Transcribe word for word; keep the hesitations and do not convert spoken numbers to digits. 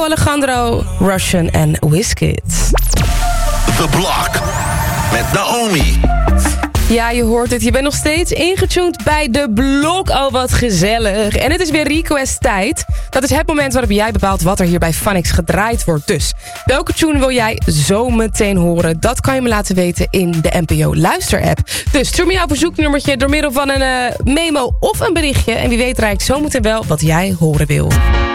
Alejandro, Russian en Wizkid. The Block met Naomi. Ja, je hoort het. Je bent nog steeds ingetuned bij De Blok. Oh, wat gezellig. En het is weer request tijd. Dat is het moment waarop jij bepaalt wat er hier bij Funix gedraaid wordt. Dus, welke tune wil jij zo meteen horen? Dat kan je me laten weten in de N P O Luister-app. Dus stuur me jouw verzoeknummertje door middel van een uh, memo of een berichtje. En wie weet draai ik zo meteen wel wat jij horen wil.